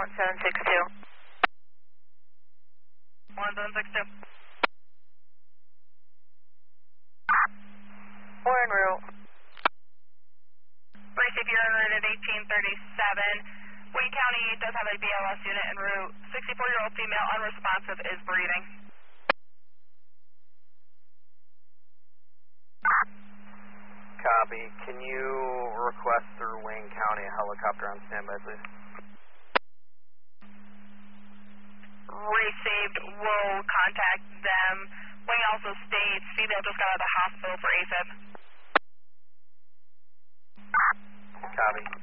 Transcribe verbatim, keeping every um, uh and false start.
one seven six two. one seven six two. We're en route. Receive, you're en route at eighteen thirty-seven. Wayne County does have a B L S unit en route. sixty-four-year-old female unresponsive is breathing. Copy. Can you request through Wayne County a helicopter on standby, please? Received. We'll contact them. Wayne also states female just got out of the hospital for AFib. Copy.